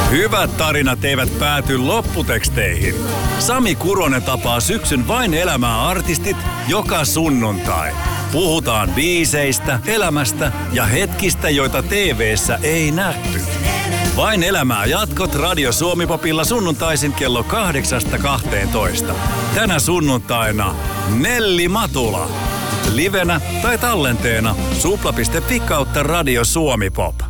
Hyvät tarinat eivät pääty lopputeksteihin. Sami Kuronen tapaa syksyn Vain elämää -artistit joka sunnuntai. Puhutaan biiseistä, elämästä ja hetkistä, joita TV:ssä ei nähty. Vain elämää -jatkot Radio Suomi-popilla sunnuntaisin kello 8-12. Tänä sunnuntaina Nelli Matula. Livenä tai tallenteena supla.fi/Radio Suomi Pop.